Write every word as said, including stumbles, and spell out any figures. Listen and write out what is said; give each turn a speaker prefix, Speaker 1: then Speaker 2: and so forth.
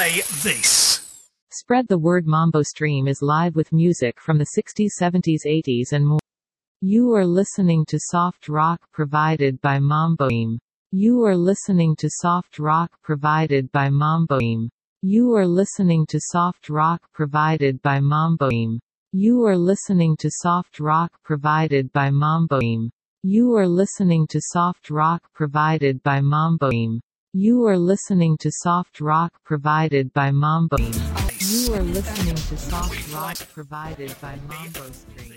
Speaker 1: Play this.
Speaker 2: Spread the word. Mambo Stream is live with music from the sixties, seventies, eighties and more. You are listening to soft rock provided by Mambo Stream. You are listening to soft rock provided by Mambo Stream. You are listening to soft rock provided by Mambo Stream. You are listening to soft rock provided by Mambo Stream. You are listening to soft rock provided by Mambo Stream. You are listening to soft rock provided by Mambo Stream. You are listening to soft rock provided by Mambo Stream.